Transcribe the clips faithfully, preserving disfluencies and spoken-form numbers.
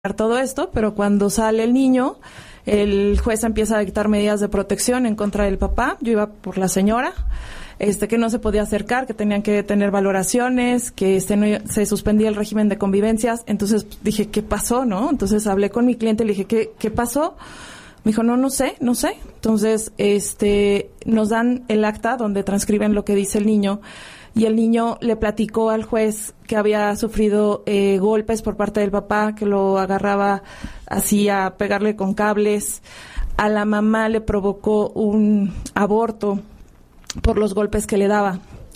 todo esto, pero cuando sale el niño, el juez empieza a dictar medidas de protección en contra del papá. Yo iba por la señora, este que no se podía acercar, que tenían que tener valoraciones, que este no, se suspendía el régimen de convivencias. Entonces dije, ¿qué pasó, no? Entonces hablé con mi cliente y le dije, ¿qué, qué pasó? Me dijo, no, no sé, no sé. Entonces, este, nos dan el acta donde transcriben lo que dice el niño. Y el niño le platicó al juez que había sufrido eh, golpes por parte del papá, que lo agarraba así a pegarle con cables. A la mamá le provocó un aborto por los golpes que le daba.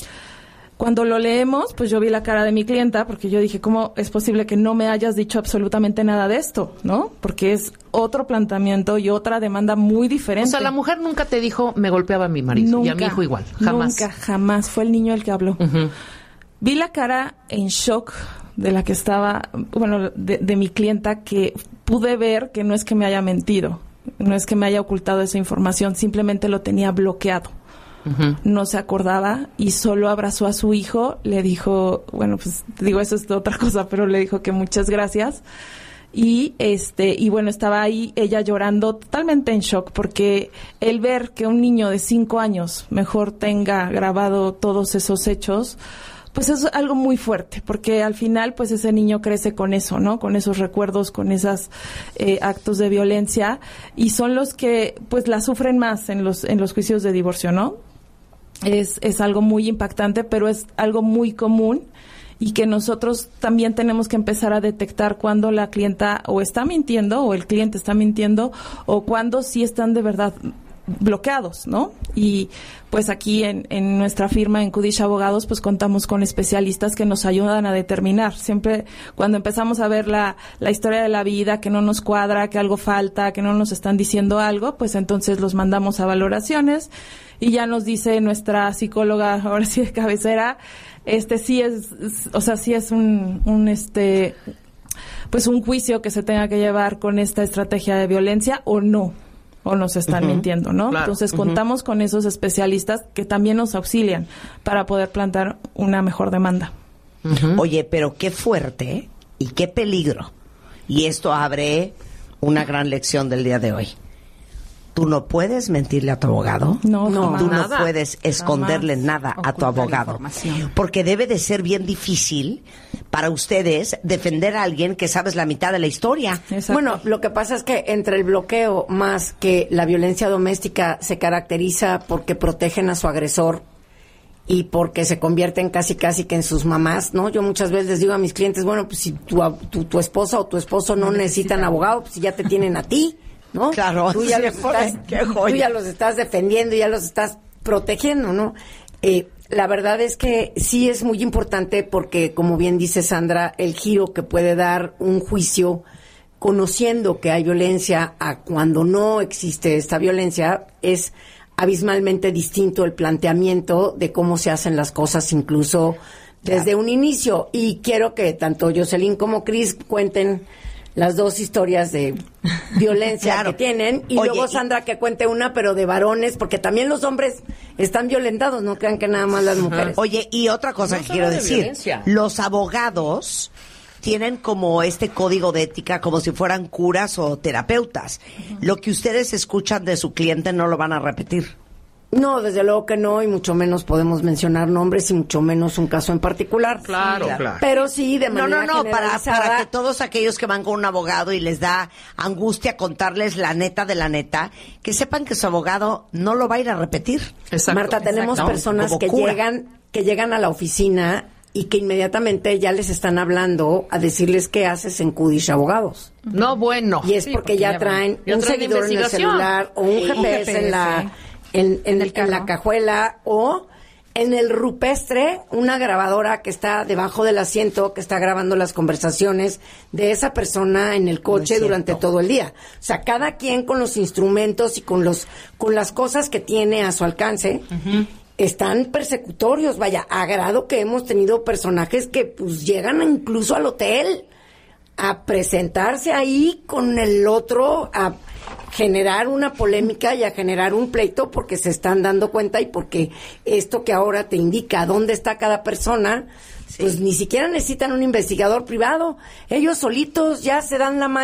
Cuando lo leemos, pues yo vi la cara de mi clienta, porque yo dije, ¿cómo es posible que no me hayas dicho absolutamente nada de esto? ¿No? Porque es otro planteamiento y otra demanda muy diferente. O sea, la mujer nunca te dijo, me golpeaba a mi marido, nunca, y a mi hijo igual, jamás. Nunca, jamás. Fue el niño el que habló. Uh-huh. Vi la cara en shock de la que estaba, bueno, de, de mi clienta, que pude ver que no es que me haya mentido, no es que me haya ocultado esa información, simplemente lo tenía bloqueado. Uh-huh. No se acordaba y solo abrazó a su hijo, le dijo, bueno, pues digo, eso es otra cosa, pero le dijo que muchas gracias. Y este, y bueno, estaba ahí ella llorando totalmente en shock, porque el ver que un niño de cinco años mejor tenga grabado todos esos hechos, pues es algo muy fuerte, porque al final pues ese niño crece con eso, ¿no? Con esos recuerdos, con esos eh, actos de violencia, y son los que pues la sufren más en los en los juicios de divorcio, ¿no? Es, es algo muy impactante, pero es algo muy común y que nosotros también tenemos que empezar a detectar cuando la clienta o está mintiendo o el cliente está mintiendo o cuando sí están de verdad bloqueados, ¿no? Y pues aquí en, en nuestra firma en Kudish Abogados pues contamos con especialistas que nos ayudan a determinar. Siempre cuando empezamos a ver la, la historia de la vida, que no nos cuadra, que algo falta, que no nos están diciendo algo, pues entonces los mandamos a valoraciones y ya nos dice nuestra psicóloga, ahora sí de cabecera, este sí es, es o sea, sí es un, un este pues un juicio que se tenga que llevar con esta estrategia de violencia o no. O nos están uh-huh. mintiendo, ¿no? Claro. Entonces, uh-huh. contamos con esos especialistas que también nos auxilian para poder plantear una mejor demanda. Uh-huh. Oye, pero qué fuerte y qué peligro. Y esto abre una gran lección del día de hoy. Tú no puedes mentirle a tu abogado. No, no. Tú nada. no puedes esconderle Jamás nada a tu abogado. Porque debe de ser bien difícil para ustedes defender a alguien que sabes la mitad de la historia. Exacto. Bueno, lo que pasa es que entre el bloqueo más que la violencia doméstica se caracteriza porque protegen a su agresor y porque se convierten casi casi que en sus mamás, ¿no? Yo muchas veces les digo a mis clientes, bueno, pues si tu, tu, tu esposa o tu esposo no, no necesitan abogado, pues si ya te tienen a ti, ¿no? Claro, tú ya, sí, los estás, tú ya los estás defendiendo, ya los estás protegiendo, ¿no? Eh, la verdad es que sí es muy importante porque, como bien dice Sandra, el giro que puede dar un juicio conociendo que hay violencia a cuando no existe esta violencia es abismalmente distinto el planteamiento de cómo se hacen las cosas incluso desde un inicio. Y quiero que tanto Jocelyn como Cris cuenten las dos historias de violencia claro. que tienen y Oye, luego Sandra y... que cuente una pero de varones, porque también los hombres están violentados, no crean que nada más las mujeres. Oye, y otra cosa no que quiero de decir, violencia. Los abogados tienen como este código de ética como si fueran curas o terapeutas. Uh-huh. Lo que ustedes escuchan de su cliente no lo van a repetir. No, desde luego que no, y mucho menos podemos mencionar nombres y mucho menos un caso en particular. Claro, claro. claro. Pero sí, de manera No, no, no, para, para que todos aquellos que van con un abogado y les da angustia contarles la neta de la neta, que sepan que su abogado no lo va a ir a repetir. Exacto. Marta, tenemos Exacto. personas como que cura. llegan que llegan a la oficina y que inmediatamente ya les están hablando a decirles qué haces en Kudish Abogados. No, bueno. Y es sí, porque, porque ya traen ya un seguidor en el celular o un G P S en la... En, en, el, en la cajuela o en el rupestre, una grabadora que está debajo del asiento, que está grabando las conversaciones de esa persona en el coche durante todo el día. O sea, cada quien con los instrumentos y con los con las cosas que tiene a su alcance, uh-huh. están persecutorios. Vaya, a grado que hemos tenido personajes que pues llegan incluso al hotel a presentarse ahí con el otro, a generar una polémica y a generar un pleito porque se están dando cuenta y porque esto que ahora te indica dónde está cada persona pues ni siquiera necesitan un investigador privado. Ellos solitos ya se dan la mano